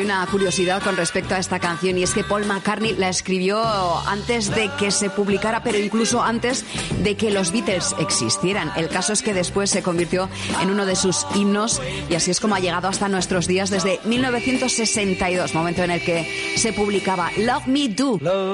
hay una curiosidad con respecto a esta canción, y es que Paul McCartney la escribió antes de que se publicara, pero incluso antes de que los Beatles existieran. El caso es que después se convirtió en uno de sus himnos, y así es como ha llegado hasta nuestros días desde 1962, momento en el que se publicaba Love Me Do.